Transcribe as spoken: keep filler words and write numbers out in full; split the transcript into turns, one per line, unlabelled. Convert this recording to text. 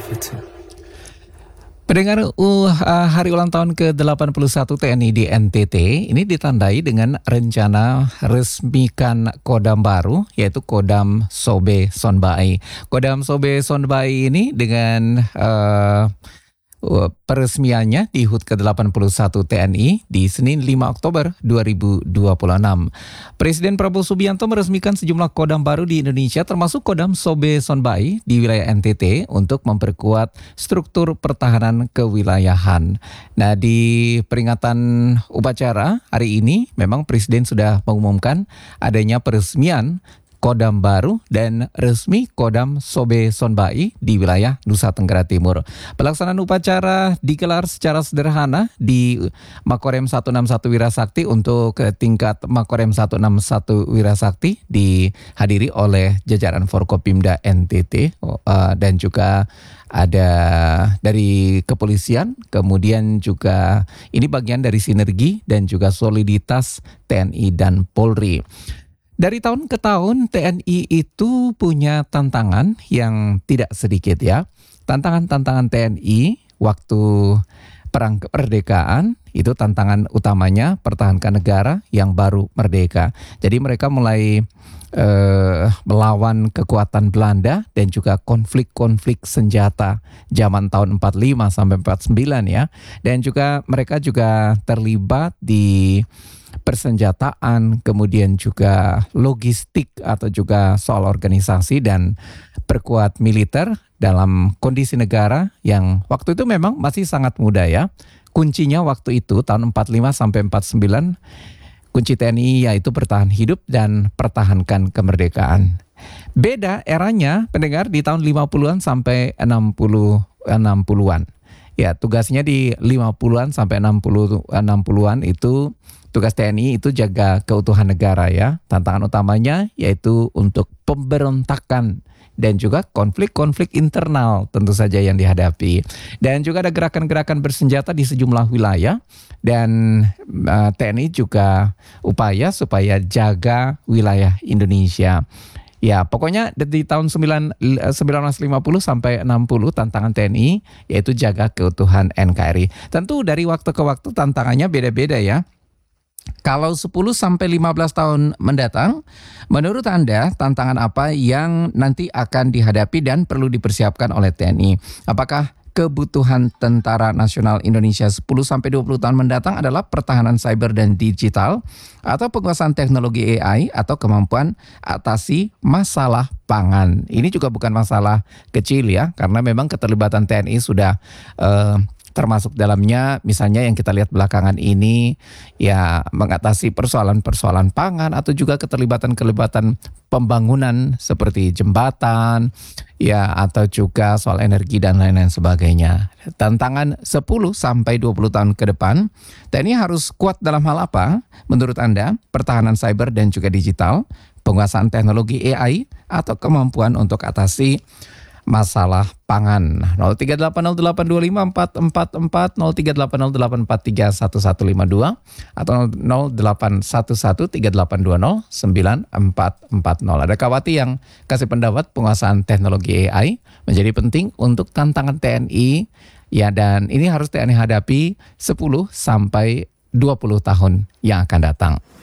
Bitte.
Pendengar, uh, hari ulang tahun ke delapan puluh satu T N I di N T T ini ditandai dengan rencana resmikan kodam baru, yaitu Kodam Sobe Sonbai. Kodam Sobe Sonbai ini dengan uh, peresmiannya di H U T ke delapan puluh satu T N I di Senin lima Oktober dua ribu dua puluh enam. Presiden Prabowo Subianto meresmikan sejumlah kodam baru di Indonesia termasuk Kodam Sobe Sonbai di wilayah N T T untuk memperkuat struktur pertahanan kewilayahan. Nah, di peringatan upacara hari ini memang Presiden sudah mengumumkan adanya peresmian kodam baru dan resmi Kodam Sobe Sonbai di wilayah Nusa Tenggara Timur. Pelaksanaan upacara digelar secara sederhana di Makorem seratus enam puluh satu Wirasakti untuk tingkat Makorem seratus enam puluh satu Wirasakti dihadiri oleh jajaran Forkopimda N T T dan juga ada dari kepolisian, kemudian juga ini bagian dari sinergi dan juga soliditas T N I dan Polri. Dari tahun ke tahun T N I itu punya tantangan yang tidak sedikit ya. Tantangan-tantangan T N I waktu perang kemerdekaan itu tantangan utamanya pertahankan negara yang baru merdeka. Jadi mereka mulai eh, melawan kekuatan Belanda dan juga konflik-konflik senjata zaman tahun empat puluh lima sampai empat puluh sembilan ya. Dan juga mereka juga terlibat di persenjataan, kemudian juga logistik atau juga soal organisasi dan perkuat militer dalam kondisi negara yang waktu itu memang masih sangat muda ya. Kuncinya waktu itu tahun empat puluh lima sampai empat puluh sembilan, kunci T N I yaitu bertahan hidup dan pertahankan kemerdekaan. Beda eranya pendengar di tahun lima puluhan sampai enam puluhan. Ya, tugasnya di lima puluhan sampai enam puluhan itu tugas T N I itu jaga keutuhan negara ya. Tantangan utamanya yaitu untuk pemberontakan dan juga konflik-konflik internal tentu saja yang dihadapi. Dan juga ada gerakan-gerakan bersenjata di sejumlah wilayah dan uh, T N I juga upaya supaya jaga wilayah Indonesia. Ya, pokoknya di tahun sembilan belas lima puluh sampai enam puluh tantangan T N I yaitu jaga keutuhan N K R I. Tentu dari waktu ke waktu tantangannya beda-beda ya. Kalau sepuluh sampai lima belas tahun mendatang, menurut Anda tantangan apa yang nanti akan dihadapi dan perlu dipersiapkan oleh T N I? Apakah kebutuhan Tentara Nasional Indonesia sepuluh sampai dua puluh tahun mendatang adalah pertahanan cyber dan digital atau penguasaan teknologi A I atau kemampuan atasi masalah pangan? Ini juga bukan masalah kecil ya, karena memang keterlibatan T N I sudah uh, termasuk dalamnya misalnya yang kita lihat belakangan ini ya mengatasi persoalan-persoalan pangan atau juga keterlibatan-keterlibatan pembangunan seperti jembatan ya atau juga soal energi dan lain-lain sebagainya. Tantangan sepuluh sampai dua puluh tahun ke depan, T N I harus kuat dalam hal apa? Menurut Anda, pertahanan cyber dan juga digital, penguasaan teknologi A I atau kemampuan untuk atasi masalah pangan. nol tiga delapan nol delapan dua lima empat empat empat, nol tiga delapan nol delapan empat tiga satu satu lima dua atau nol delapan satu satu tiga delapan dua nol sembilan empat empat nol. Ada Kawati yang kasih pendapat penguasaan teknologi A I menjadi penting untuk tantangan T N I ya, dan ini harus T N I hadapi sepuluh sampai dua puluh tahun yang akan datang.